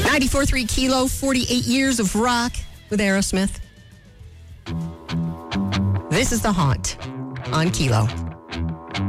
94.3 Kilo, 48 years of rock with Aerosmith. This is The Haunt on Kilo.